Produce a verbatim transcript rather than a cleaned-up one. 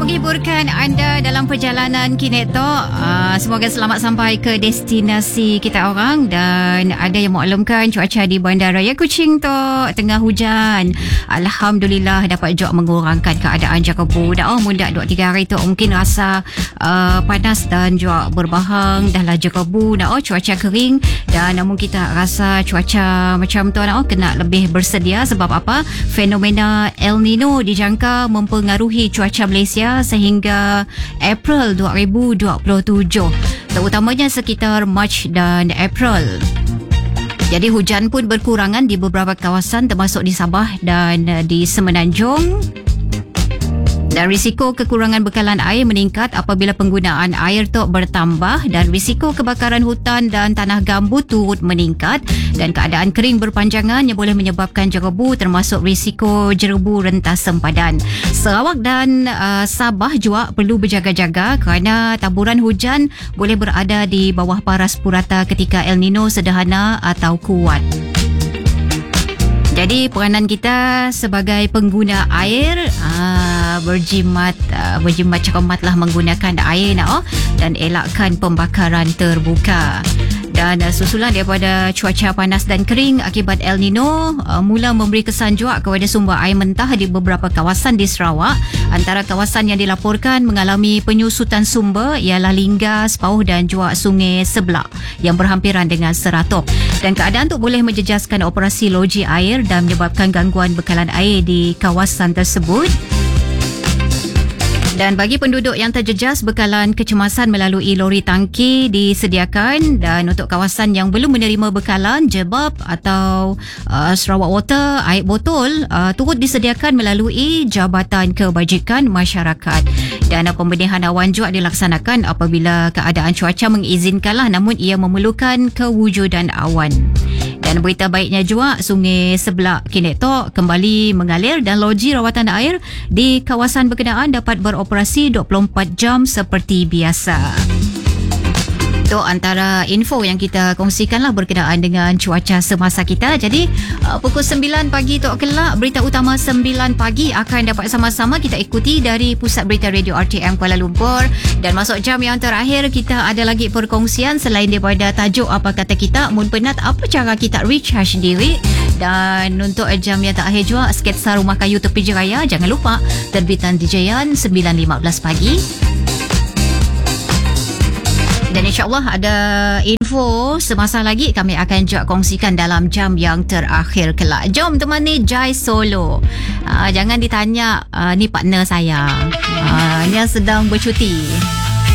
menghiburkan anda dalam perjalanan Kinetok. Uh, semoga selamat sampai ke destinasi kita orang. Dan ada yang maklumkan cuaca di Bandaraya Kuching tu tengah hujan. Alhamdulillah dapat juga mengurangkan keadaan jangkabu. Dah oh muda dua tiga hari tu mungkin rasa uh, panas dan juga berbahang. Dah lah jangkabu. Dah oh cuaca kering. Dan namun kita rasa cuaca macam tu dah oh kena lebih bersedia. Sebab apa? Fenomena El Nino dijangka mempengaruhi cuaca Malaysia sehingga April dua ribu dua puluh tujuh, terutamanya sekitar Mac dan April. Jadi hujan pun berkurangan di beberapa kawasan termasuk di Sabah dan di Semenanjung. Dan risiko kekurangan bekalan air meningkat apabila penggunaan air tu bertambah dan risiko kebakaran hutan dan tanah gambut turut meningkat dan keadaan kering berpanjangan yang boleh menyebabkan jerebu termasuk risiko jerebu rentas sempadan. Sarawak dan uh, Sabah juga perlu berjaga-jaga kerana taburan hujan boleh berada di bawah paras purata ketika El Nino sederhana atau kuat. Jadi peranan kita sebagai pengguna air aa, berjimat aa, berjimat cermatlah menggunakan air nak oh, dan elakkan pembakaran terbuka. Dan uh, susulan daripada cuaca panas dan kering akibat El Nino uh, mula memberi kesan juga kepada sumber air mentah di beberapa kawasan di Sarawak. Antara kawasan yang dilaporkan mengalami penyusutan sumber ialah Linggas, Pauh dan juga Sungai Seblak yang berhampiran dengan Seratop. Dan keadaan itu boleh menjejaskan operasi loji air dan menyebabkan gangguan bekalan air di kawasan tersebut. Dan bagi penduduk yang terjejas, bekalan kecemasan melalui lori tangki disediakan. Dan untuk kawasan yang belum menerima bekalan, Jebab atau uh, Sarawak Water, air botol uh, turut disediakan melalui Jabatan Kebajikan Masyarakat. Dan uh, pembenihan awan juga dilaksanakan apabila keadaan cuaca mengizinkanlah, namun ia memerlukan kewujudan awan. Dan berita baiknya juga, Sungai Seblak Kinetok kembali mengalir dan loji rawatan air di kawasan berkenaan dapat beroperasi dua puluh empat jam seperti biasa. Itu antara info yang kita kongsikanlah berkenaan dengan cuaca semasa kita. Jadi uh, pukul sembilan pagi tu kelak berita utama sembilan pagi akan dapat sama-sama kita ikuti dari Pusat Berita Radio R T M Kuala Lumpur. Dan masuk jam yang terakhir kita ada lagi perkongsian selain daripada tajuk apa kata kita, mun penat apa cara kita recharge diri. Dan untuk jam yang terakhir juga sketsa rumah kayu tepi jeraya, jangan lupa terbitan D J Yan sembilan lima belas pagi. Dan insyaAllah ada info semasa lagi kami akan juga kongsikan dalam jam yang terakhir kelak. Jom temani Jai Solo. Uh, jangan ditanya, uh, ni partner saya. Uh, dia sedang bercuti.